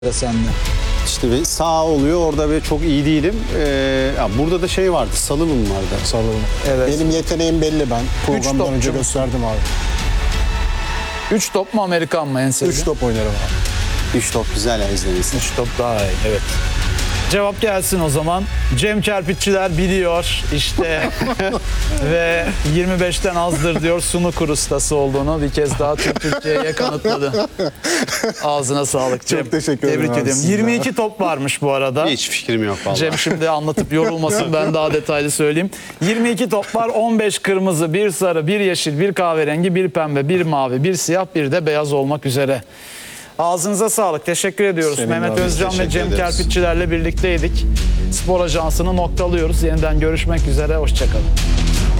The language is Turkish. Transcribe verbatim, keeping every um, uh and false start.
sende. İşte ve sağ oluyor orada ve çok iyi değilim. Ee, ya burada da şey vardı, salımım vardı. Salımım. Evet. Benim yeteneğim belli, ben programdan topçu önce mu? gösterdim abi. Üç top mu Amerikan mı en sevdiğin? Üç top oynarım abi. Üç top güzel ya, izlemesi. Üç top daha iyi, evet. Cevap gelsin o zaman. Cem Kerpiççiler biliyor işte ve yirmi beşten azdır diyor, snooker ustası olduğunu bir kez daha tüm Türkiye'ye kanıtladı. Ağzına sağlık Cem. Çok teşekkür ederim Tebrik abi, ediyorum. siz de. yirmi iki top varmış bu arada. Hiç fikrim yok vallahi. Cem şimdi anlatıp yorulmasın, ben daha detaylı söyleyeyim. yirmi iki top var, on beş kırmızı, bir sarı, bir yeşil, bir kahverengi, bir pembe, bir mavi, bir siyah, bir de beyaz olmak üzere. Ağzınıza sağlık. Teşekkür ediyoruz. Senin Mehmet abi, Özcan ve teşekkür Cem ederiz. Kerpiççilerle birlikteydik. Spor Ajansı'nı noktalıyoruz. Yeniden görüşmek üzere. Hoşçakalın.